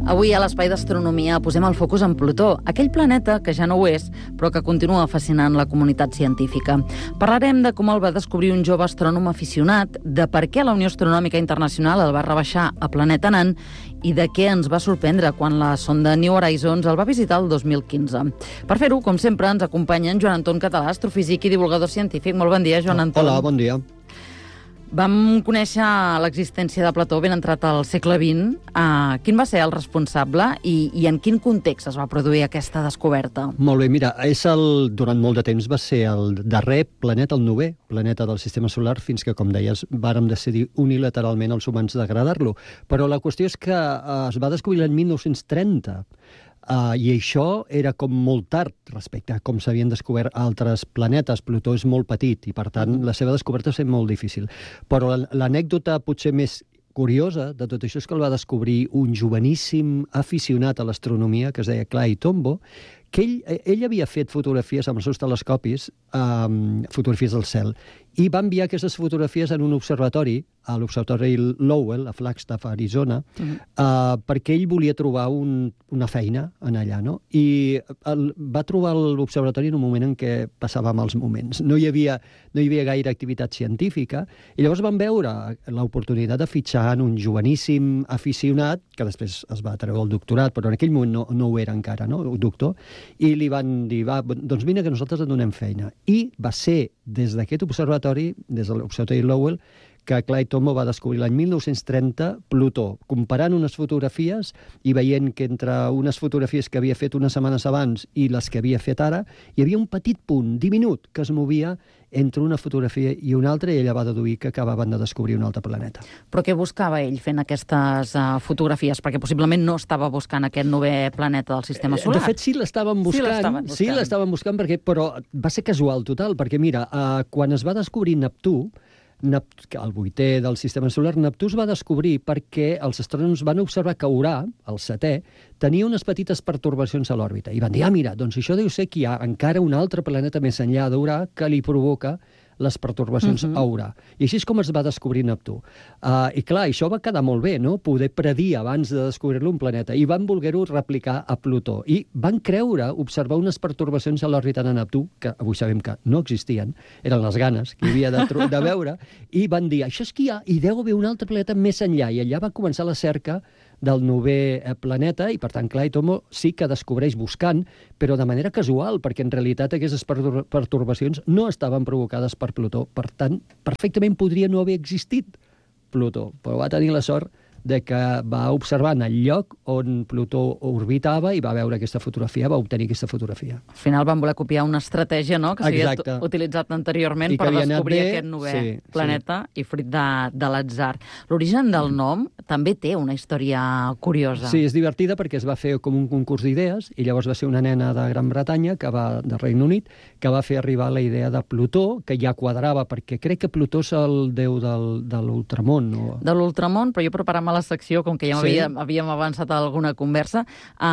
Avui a l'Espai d'Astronomia posem el focus en Plutó, aquell planeta que ja no ho és, però que continua fascinant la comunitat científica. Parlarem de com el va descobrir un jove astrònom aficionat, de per què la Unió Astronòmica Internacional el va rebaixar a planeta nan i de què ens va sorprendre quan la sonda New Horizons el va visitar el 2015. Per fer-ho, com sempre, ens acompanyen Joan Anton Català, astrofísic i divulgador científic. Molt bon dia, Joan Anton. Hola, bon dia. Vam conèixer l'existència de Plató ben entrat al segle XX. Quin va ser el responsable i en quin context es va produir aquesta descoberta? Molt bé, mira, durant molt de temps va ser el darrer planeta, el 9è planeta del sistema solar, fins que, com deies, vàrem decidir unilateralment els humans degradar-lo. Però la qüestió és que es va descobrir l'any 1930, i això era com molt tard respecte a com s'havien descobert altres planetes. Plutó és molt petit i, per tant, la seva descoberta va ser molt difícil. Però l'anècdota potser més curiosa de tot això és que el va descobrir un joveníssim aficionat a l'astronomia que es deia Clyde Tombaugh, que ell havia fet fotografies amb els seus telescopis, fotografies del cel, i va enviar aquestes fotografies en un observatori, a l'Observatori Lowell, a Flagstaff, Arizona, perquè ell volia trobar una feina en allà, no? I va trobar l'observatori en un moment en què passava mals moments. No hi havia gaire activitat científica, i llavors van veure l'oportunitat de fitxar en un joveníssim aficionat, que després es va treure el doctorat, però en aquell moment no ho era encara, no? Doctor, i li van dir, doncs vine que nosaltres et donem feina. I va ser des d'aquest observatori, des de l'Observatori Lowell, que Clyde Tombaugh va descobrir l'any 1930 Plutó, comparant unes fotografies i veient que entre unes fotografies que havia fet unes setmanes abans i les que havia fet ara, hi havia un petit punt diminut que es movia entre una fotografia i una altra, i ella va deduir que acabaven de descobrir un altre planeta. Però què buscava ell fent aquestes fotografies? Perquè possiblement no estava buscant aquest 9è planeta del sistema solar. De fet, sí l'estaven buscant. Sí l'estaven buscant, però va ser casual total, perquè mira, quan es va descobrir Neptú, el 8è del sistema solar, Neptú es va descobrir perquè els astrònoms van observar que Urà, el 7è, tenia unes petites pertorbacions a l'òrbita. I van dir, mira, doncs això deu ser que hi ha encara un altre planeta més enllà d'Urà que li provoca les pertorbacions a Urà. I així és com es va descobrir Neptú. I clar, això va quedar molt bé, no? Poder predir abans de descobrir-lo un planeta. I van voler-ho replicar a Plutó. I van creure observar unes pertorbacions a l'òrbita de Neptú, que avui sabem que no existien, eren les ganes que hi havia de veure, i van dir, això és que hi deu haver un altre planeta més enllà. I allà va començar la cerca del 9è planeta, i per tant Clyde Tombaugh sí que descobreix buscant, però de manera casual, perquè en realitat aquestes pertorbacions no estaven provocades per Plutó. Per tant, perfectament podria no haver existit Plutó, però va tenir la sort de que va observar en el lloc on Plutó orbitava i va veure aquesta fotografia, va obtenir aquesta fotografia. Al final van voler copiar una estratègia, no?, que s'havia utilitzat anteriorment per descobrir aquest 9è planeta, i fruit de l'atzar. L'origen del nom també té una història curiosa. Sí, és divertida perquè es va fer com un concurs d'idees, i llavors va ser una nena de Gran Bretanya, de Regne Unit, que va fer arribar la idea de Plutó, que ja quadrava, perquè crec que Plutó és el déu de l'ultramón. De l'ultramón, però jo preparava la secció, com que ja havíem avançat a alguna conversa,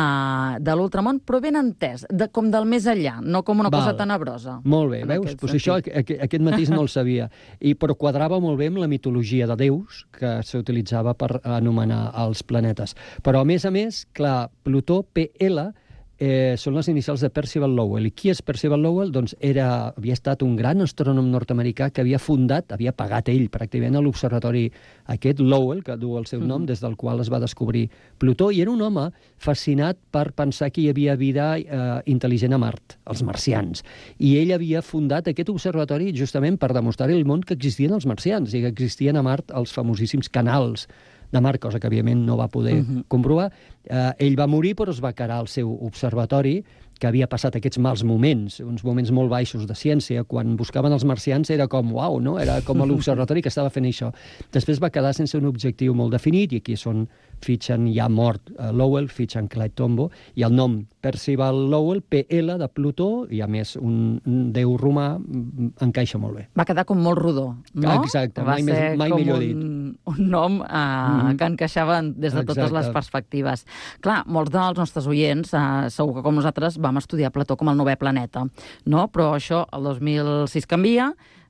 de l'ultramón, però ben entès, com del més enllà, no com una cosa tenebrosa. Molt bé, veus? Pues això, aquest matís no el sabia. Però quadrava molt bé amb la mitologia de déus que s'utilitzava per anomenar els planetes. Però, a més, clar, Plutó, PL, són les inicials de Percival Lowell. I qui és Percival Lowell? Doncs havia estat un gran astrònom nord-americà que havia pagat ell pràcticament a l'observatori aquest Lowell, que du el seu nom, des del qual es va descobrir Plutó, i era un home fascinat per pensar que hi havia vida intel·ligent a Mart, els marcians. I ell havia fundat aquest observatori justament per demostrar al món que existien els marcians i que existien a Mart els famosíssims canals de Mart, cosa que, òbviament, no va poder comprovar. Ell va morir, però es va quedar al seu observatori, que havia passat aquests mals moments, uns moments molt baixos de ciència. Quan buscaven els marcians era com, uau, no? Era com l'observatori que estava fent això. Després va quedar sense un objectiu molt definit, i aquí fitxen ja mort Lowell, fitxen Clyde Tombaugh, i el nom Percival Lowell, PL, de Plutó, i a més un déu romà, encaixa molt bé. Va quedar com molt rodó, no? Exacte, mai millor dit. Un nom que encaixava des de totes les perspectives. Clar, molts dels nostres oients, segur que com nosaltres, vam estudiar Plutó com el 9è planeta, no? Però això el 2006 canvia,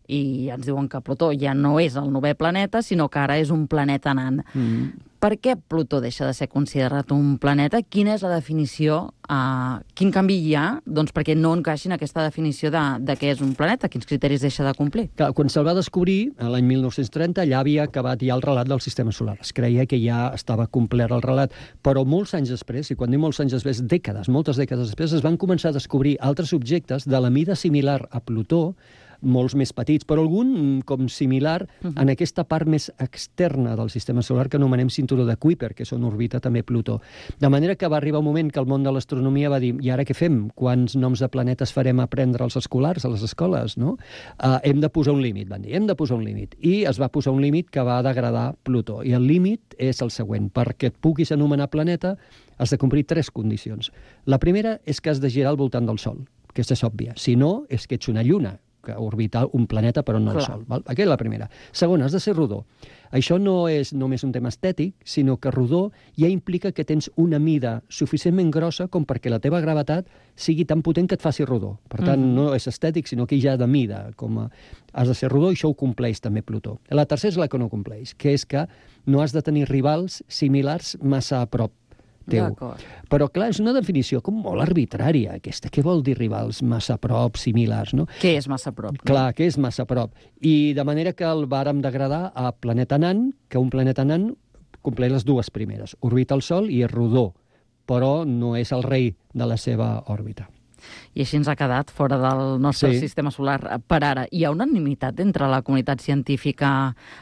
i ens diuen que Plutó ja no és el 9è planeta, sinó que ara és un planeta nan. Per què Plutó deixa de ser considerat un planeta? Quina és la definició? Quin canvi hi ha perquè no encaixin aquesta definició de què és un planeta? Quins criteris deixa de complir? Clar, quan se'l va descobrir, l'any 1930, ja havia acabat ja el relat del sistema solar. Es creia que ja estava complert el relat, però molts anys després, i quan dic molts anys després, dècades, moltes dècades després, es van començar a descobrir altres objectes de la mida similar a Plutó, molts més petits, però algun com similar en aquesta part més externa del sistema solar que anomenem cinturó de Kuiper, que és on orbita també Plutó. De manera que va arribar un moment que el món de l'astronomia va dir, i ara què fem? Quants noms de planetes farem aprendre als escolars, a les escoles, no? Hem de posar un límit, van dir, hem de posar un límit. I es va posar un límit que va degradar Plutó. I el límit és el següent. Perquè et puguis anomenar planeta, has de complir 3 condicions. La primera és que has de girar al voltant del Sol, que és òbvia. Si no, és que ets una lluna, que orbita un planeta però no el Sol. Val? Aquesta és la primera. Segona, has de ser rodó. Això no és només un tema estètic, sinó que rodó ja implica que tens una mida suficientment grossa com perquè la teva gravetat sigui tan potent que et faci rodó. Per tant, no és estètic, sinó que ja de mida. Has de ser rodó i això ho compleix també Plutó. La tercera és la que no compleix, que és que no has de tenir rivals similars massa a prop teu. Però, clar, és una definició com molt arbitrària, aquesta. Què vol dir rivals massa a prop, similars, no? Què és massa a prop? Clar, què és massa a prop? I de manera que el vàrem degradar a planeta nan, que un planeta nan compleix les 2 primeres. Orbita el Sol i és rodó, però no és el rei de la seva òrbita. I així ens ha quedat fora del nostre sistema solar per ara. Hi ha unanimitat entre la comunitat científica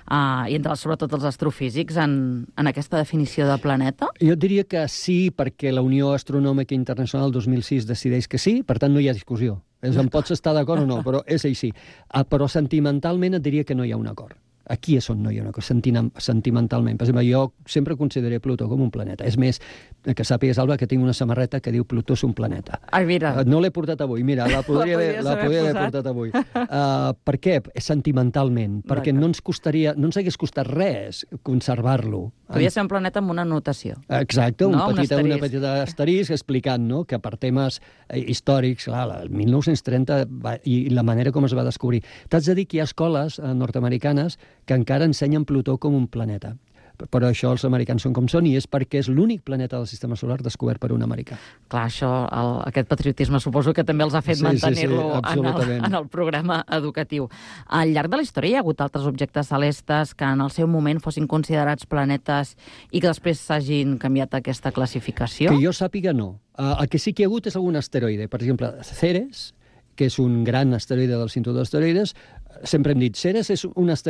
i entre, sobretot, els astrofísics en aquesta definició de planeta? Jo diria que sí, perquè la Unió Astronòmica Internacional 2006 decideix que sí, per tant no hi ha discussió. En pots estar d'acord o no, però és així. Però sentimentalment et diria que no hi ha un acord. Aquí és on no hi ha una cosa, sentimentalment. Per exemple, jo sempre consideré Plutó com un planeta. És més, que sàpigues, Alba, que tinc una samarreta que diu Plutó és un planeta. Ai, mira. No l'he portat avui, mira, la podria haver portat avui. Per què? Sentimentalment. Perquè no ens hagués costat res conservar-lo. Podria ser un planeta amb una notació. Exacte, una petita asterisc explicant que per temes històrics, clar, el 1930 i la manera com es va descobrir. T'haig de dir que hi ha escoles nord-americanes que encara ensenyen Plutó com un planeta. Però això els americans són com són i és perquè és l'únic planeta del sistema solar descobert per un americà. Clar, això, aquest patriotisme suposo que també els ha fet mantenir-lo en el programa educatiu. Al llarg de la història hi ha hagut altres objectes celestes que en el seu moment fossin considerats planetes i que després s'hagin canviat aquesta classificació? Que jo sàpiga, no. El que sí que hi ha hagut és algun asteroide. Per exemple, Ceres, que és un gran asteroide del cinturó d'asteroides, sempre hem dit, Ceres és un asteroide